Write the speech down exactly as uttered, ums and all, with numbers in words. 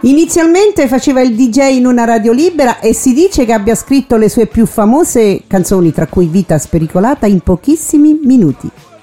Inizialmente faceva il D J in una radio libera e si dice che abbia scritto le sue più famose canzoni, tra cui Vita spericolata, in pochissimi minuti.